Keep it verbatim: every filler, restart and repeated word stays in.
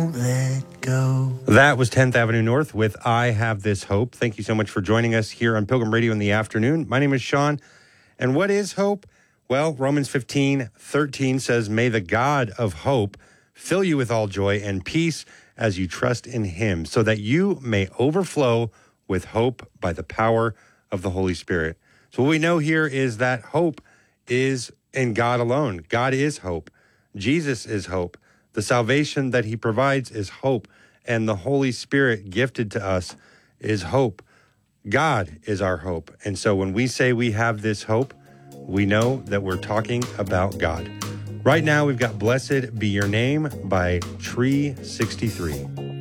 won't let go. That was tenth Avenue North with I Have This Hope. Thank you so much for joining us here on Pilgrim Radio in the afternoon. My name is Sean. And what is hope? Well, Romans fifteen thirteen says, may the God of hope fill you with all joy and peace as you trust in him, so that you may overflow with hope by the power of the Holy Spirit. So what we know here is that hope is in God alone. God is hope. Jesus is hope. The salvation that he provides is hope. And the Holy Spirit gifted to us is hope. God is our hope. And so when we say we have this hope, we know that we're talking about God. Right now, we've got Blessed Be Your Name by Tree sixty-three.